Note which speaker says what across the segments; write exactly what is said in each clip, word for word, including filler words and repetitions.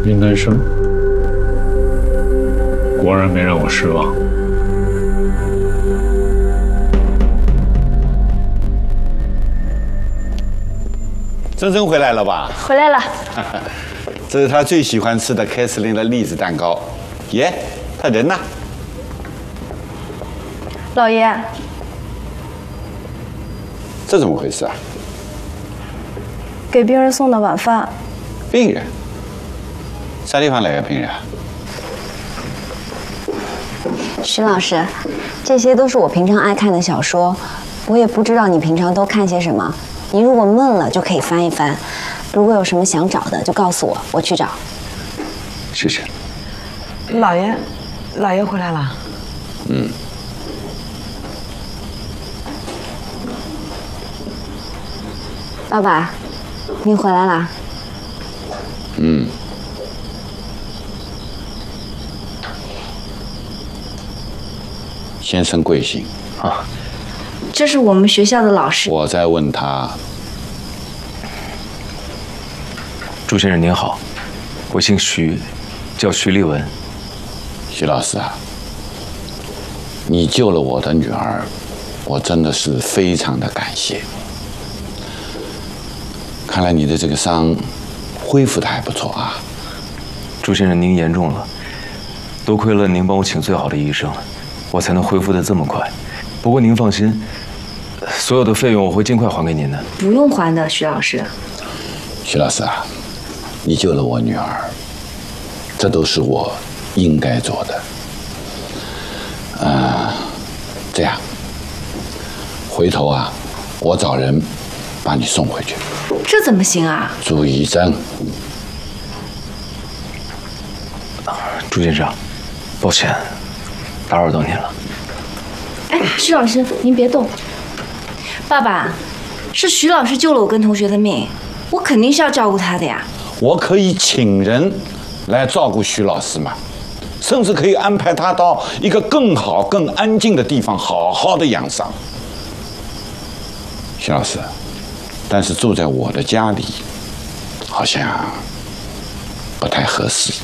Speaker 1: 云南生，果然没让我失望。
Speaker 2: 珍珍回来了吧？
Speaker 3: 回来了。
Speaker 2: 这是他最喜欢吃的凯司琳的栗子蛋糕。耶，他人呢？
Speaker 3: 老爷，
Speaker 2: 这怎么回事啊？
Speaker 3: 给病人送的晚饭。
Speaker 2: 病人？啥地方来的病人啊？
Speaker 4: 徐老师，这些都是我平常爱看的小说，我也不知道你平常都看些什么。你如果闷了，就可以翻一翻；如果有什么想找的，就告诉我，我去找。
Speaker 2: 谢谢。
Speaker 5: 老爷，老爷回来了。
Speaker 2: 嗯。
Speaker 4: 爸爸，您回来啦？
Speaker 2: 嗯。先生贵姓？
Speaker 6: 啊。
Speaker 3: 这是我们学校的老师。
Speaker 2: 我在问他。
Speaker 6: 朱先生您好，我姓徐，叫徐立文。
Speaker 2: 徐老师啊，你救了我的女儿，我真的是非常的感谢。看来你的这个伤恢复的还不错啊。
Speaker 6: 朱先生您严重了，多亏了您帮我请最好的医生，我才能恢复的这么快。不过您放心，所有的费用我会尽快还给您的。
Speaker 3: 不用还的，徐老师。
Speaker 2: 徐老师啊，你救了我女儿，这都是我应该做的。呃，这样，回头啊，我找人把你送回去。
Speaker 3: 这怎么行啊？
Speaker 2: 朱医生，
Speaker 6: 朱先生，抱歉，打扰到您了。
Speaker 3: 哎，徐老师，您别动。爸爸，是徐老师救了我跟同学的命，我肯定是要照顾他的呀。
Speaker 2: 我可以请人来照顾徐老师嘛，甚至可以安排他到一个更好、更安静的地方，好好的养伤。徐老师，但是住在我的家里，好像不太合适。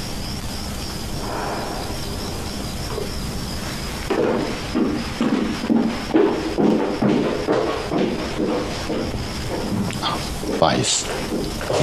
Speaker 2: 不好意思，